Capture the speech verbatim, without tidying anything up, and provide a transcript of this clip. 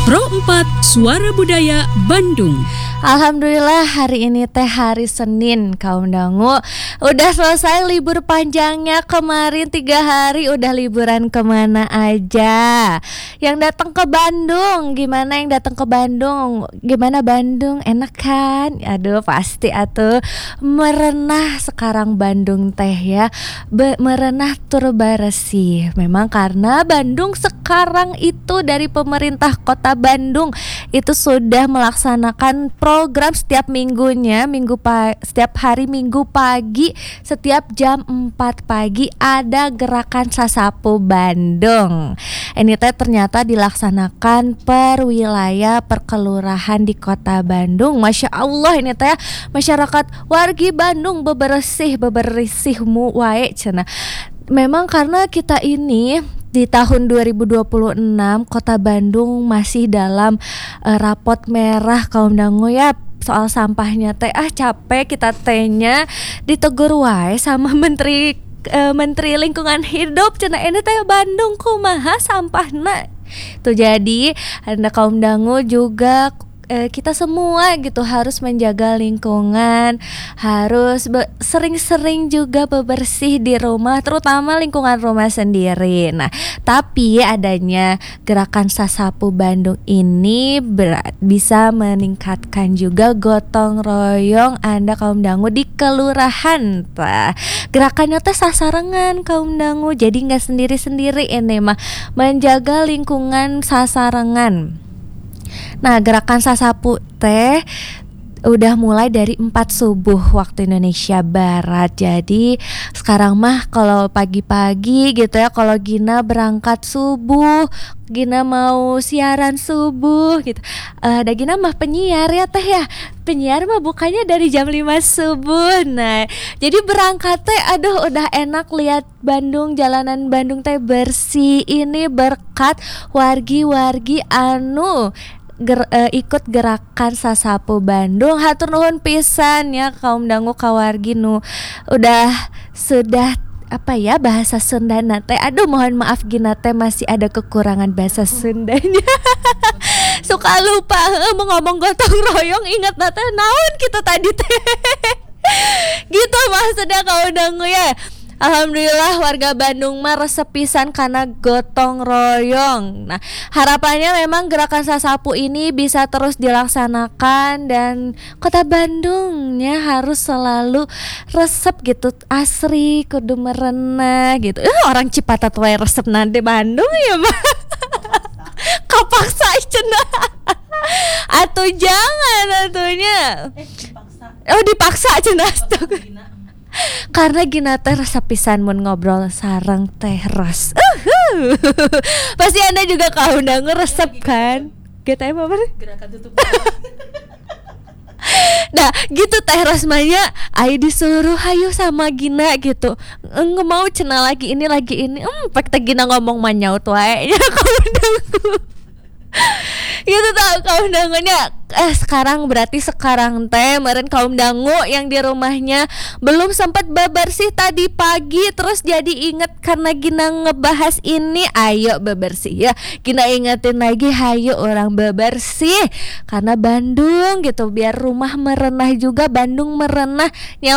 Pro empat Suara Budaya Bandung. Alhamdulillah hari ini teh hari Senin kaum dangu. Udah selesai libur panjangnya kemarin tiga hari. Udah liburan kemana aja? Yang datang ke Bandung, gimana yang datang ke Bandung? Gimana Bandung? Enak kan? Aduh pasti atuh. Merenah sekarang Bandung teh ya. Be- merenah tur baresi. Memang karena Bandung sekarang itu dari pemerintah Kota Bandung itu sudah melaksanakan program setiap minggunya, minggu pa- setiap hari Minggu pagi setiap jam empat pagi ada gerakan Sasapu Bandung. Ini teh ternyata dilaksanakan per wilayah per kelurahan di Kota Bandung. Masya Allah ini teh masyarakat wargi Bandung bebersih bebersih mu wae cenah. Memang karena kita ini di tahun dua ribu dua puluh enam Kota Bandung masih dalam uh, rapot merah kaum dangu ya soal sampahnya teh ah capek kita tehnya ditegur wae sama menteri uh, menteri lingkungan hidup cenah ini teh Bandung kumaha sampahna. Tuh jadi anda kaum dangu juga kita semua gitu harus menjaga lingkungan, harus be- sering-sering juga bebersih di rumah, terutama lingkungan rumah sendiri. Nah, tapi adanya gerakan Sasapu Bandung ini ber- bisa meningkatkan juga gotong royong Anda kaum dangu di kelurahan. Nah, gerakannya teh sasarengan kaum dangu, jadi nggak sendiri-sendiri ini mah menjaga lingkungan sasarengan. Nah, gerakan Sasapu teh udah mulai dari empat subuh waktu Indonesia Barat. Jadi sekarang mah kalau pagi-pagi gitu ya, kalau Gina berangkat subuh, Gina mau siaran subuh gitu. Uh, ada Gina mah penyiar ya teh ya. Penyiar mah bukannya dari jam lima subuh. Nah, jadi berangkat teh aduh udah enak lihat Bandung, jalanan Bandung teh bersih. Ini berkat wargi-wargi anu Ger, uh, ikut gerakan Sasapu Bandung. Hatur nuhun pisan ya kaum dangu kawargi nu udah sudah apa ya bahasa Sundana teh. Aduh mohon maaf Gina teh masih ada kekurangan bahasa Sundanya. Suka lupa uh, mau ngomong gotong royong ingat teh naon kita tadi teh. Gitu maksudnya kaum dangu ya. Alhamdulillah warga Bandung mah resep pisan karena gotong royong. Nah, harapannya memang gerakan Sasapu ini bisa terus dilaksanakan dan Kota Bandungnya harus selalu resep gitu, asri kudu merenah gitu. Eh, orang Cipatat wae resep nanti Bandung ya mah. Kapaksa cenah. Atau jangan atunya. Eh, dipaksa. Oh, dipaksa cenah. Karena Gina teh rasa pisan mun ngobrol sareng teh ras. Uhuh. Pasti Anda juga kaum dangu resep kan? Gitu apa bener? Gerakan tutup. Nah gitu teh rasmanya ayo disuruh hayu sama Gina gitu. Nggak mau cenah lagi ini lagi ini. Hmm, pak teh Gina ngomong manyaut wae ya kaum dangu. Gitu tau kaum dangunya. Eh sekarang berarti sekarang teh meren kaum dangu yang di rumahnya belum sempat bebersih tadi pagi terus jadi inget karena Gina ngebahas ini, ayo bebersih ya. Gina ingetin lagi hayo orang bebersih karena Bandung gitu biar rumah merenah juga, Bandung merenah.